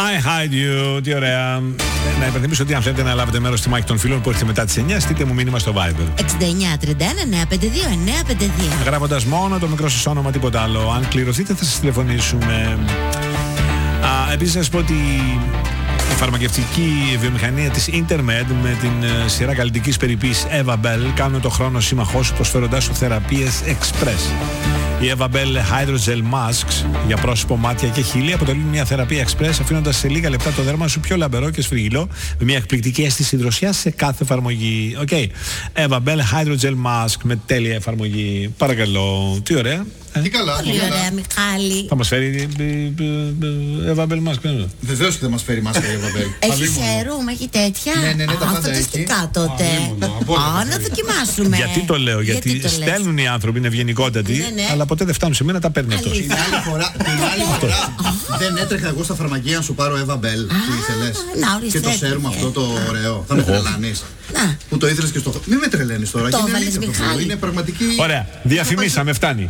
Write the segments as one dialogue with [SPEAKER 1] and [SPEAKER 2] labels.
[SPEAKER 1] I hide you. Τι ωραία. Να υπενθυμίσω ότι αν θέλετε να λάβετε μέρος στη μάχη των φίλων που έρχεται μετά τις 9, στείλτε μου μήνυμα στο Viber.
[SPEAKER 2] 6931-952-952.
[SPEAKER 1] Γράφοντας μόνο το μικρό σας όνομα, τίποτα άλλο. Αν κληρωθείτε θα σας τηλεφωνήσουμε. Επίσης να σας πω ότι η φαρμακευτική βιομηχανία της Intermed με την σειρά καλλιτικής περιποίησης Eva Bell κάνουν το χρόνο σύμμαχός σου προσφέροντάς σου θεραπείες Express. Η Eva Bell Hydrogel Masks για πρόσωπο, μάτια και χείλη αποτελούν μια θεραπεία Express, αφήνοντας σε λίγα λεπτά το δέρμα σου πιο λαμπερό και σφριγγυλό με μια εκπληκτική αίσθηση δροσιάς σε κάθε εφαρμογή. Eva Bell Hydrogel Mask με τέλεια εφαρμογή. Παρακαλώ. Τι ωραία.
[SPEAKER 3] Τι καλά.
[SPEAKER 2] Πολύ ωραία, Μιχάλη.
[SPEAKER 1] Θα μας φέρει Eva Bell Mask.
[SPEAKER 3] Βεβαίως και θα μας φέρει μάσκα η Eva Bell.
[SPEAKER 2] Έχει σέρουμ, έχει τέτοια.
[SPEAKER 3] Ναι, τα πάντα
[SPEAKER 2] φανταστικά τότε. Να δοκιμάσουμε.
[SPEAKER 1] Γιατί το λέω, γιατί στέλνουν οι άνθρωποι, είναι ευγενικότατοι, αλλά ποτέ δεν φτάνουν σε μένα, τα παίρνει αυτός.
[SPEAKER 3] Την άλλη φορά δεν έτρεχα εγώ στα φαρμακεία να σου πάρω Eva Bell που ήθελες. Και το σέρουμ αυτό το ωραίο. Θα με τρελάνεις. Που το ήθελες και στο. Μην με τρελαίνεις τώρα. Είναι πραγματική.
[SPEAKER 1] Ωραία, διαφημίσαμε, φτάνει.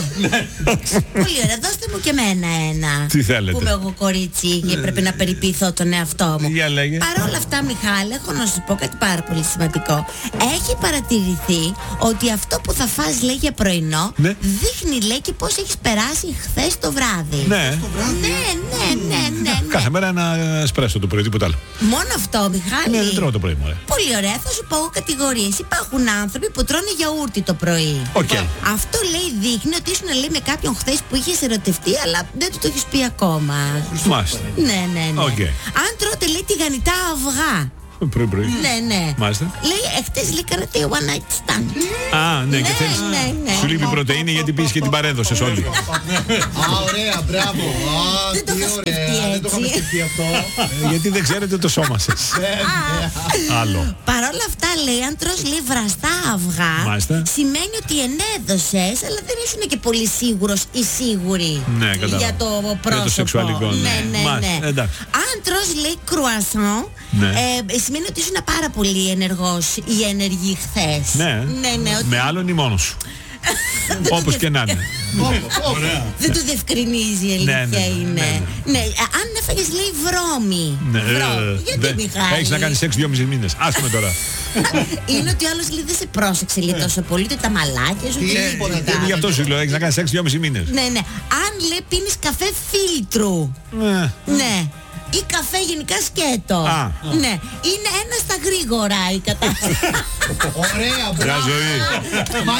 [SPEAKER 2] Πολύ ωραία, δώστε μου και εμένα ένα.
[SPEAKER 1] Τι θέλετε?
[SPEAKER 2] Που είμαι εγώ κορίτσι και πρέπει να περιποιηθώ τον εαυτό μου.
[SPEAKER 1] Για λέγε.
[SPEAKER 2] Παρ' όλα αυτά, Μιχάλη, έχω να σου πω κάτι πάρα πολύ σημαντικό. Έχει παρατηρηθεί ότι αυτό που θα φας, λέει, για πρωινό, δείχνει, λέει, και πώς έχεις περάσει χθες το βράδυ.
[SPEAKER 1] Ναι.
[SPEAKER 2] Ναι.
[SPEAKER 1] Κάθε μέρα ένα εσπρέσο το πρωί, τίποτα άλλο.
[SPEAKER 2] Μόνο αυτό, Μιχάλη.
[SPEAKER 1] Ναι, δεν τρώω το πρωί μου,
[SPEAKER 2] Πολύ ωραία, θα σου πω κατηγορίες. Υπάρχουν άνθρωποι που τρώνε γιαούρτι το πρωί. Αυτό, λέει, δείχνει ότι ήσουν, λέει, με κάποιον χθες που είχες ερωτευτεί, αλλά δεν του το έχεις πει ακόμα.
[SPEAKER 1] Μάλιστα.
[SPEAKER 2] Ναι. Αν τρώτε, λέει, τηγανιτά αυγά.
[SPEAKER 1] Πρωί.
[SPEAKER 2] Ναι.
[SPEAKER 1] Μάλιστα.
[SPEAKER 2] Λέει, εχθές, λέει, κάνατε one night stand.
[SPEAKER 1] Ναι, και θέλεις. Σου λείπει πρωτεΐνη γιατί πήγες και την παρέδωσες όλοι.
[SPEAKER 3] Ωραία, μπράβο.
[SPEAKER 2] Δεν το είχα σκεφτεί έτσι.
[SPEAKER 3] Δεν το είχαμε σκεφτεί αυτό.
[SPEAKER 1] Γιατί δεν ξέρετε το σώμα σας. Άλλο.
[SPEAKER 2] Παρ' όλα αυτά, λέει, αν τρως, λέει, βραστά αυγά, σημαίνει ότι ενέδωσες, αλλά δεν ήσουν και πολύ σίγουρος ή σίγουρη για το πρόσωπο.
[SPEAKER 1] Για το σεξουαλικό,
[SPEAKER 2] ναι. Αν τρως, λέει, κρουασόν, σημαίνει ότι ήσουν πάρα πολύ ενεργός ή ενεργή χθες.
[SPEAKER 1] Ναι. Με άλλον ή μόνος σου. Όπως και να είναι.
[SPEAKER 2] Δεν το διευκρινίζει η αλήθεια είναι. Ναι, αν έφαγες, λέει, βρώμη. Γιατί, Μιχάλη?
[SPEAKER 1] Έχεις να κάνεις σεξ 2,5 μήνες. Άσε με τώρα.
[SPEAKER 2] Είναι ότι ο άλλος, λέει, δεν σε πρόσεξε, λέει, τόσο πολύ, ούτε τα μαλάκια σου.
[SPEAKER 1] Γι' αυτό σου λέω, έχεις να κάνεις σεξ 2,5 μήνες.
[SPEAKER 2] Ναι. Αν, λέει, πίνεις καφέ φίλτρου. Ναι. Ή καφέ γενικά σκέτο. Ναι. Είναι ένα στα γρήγορα η κατάσταση.
[SPEAKER 3] Ωραία, μπράβο.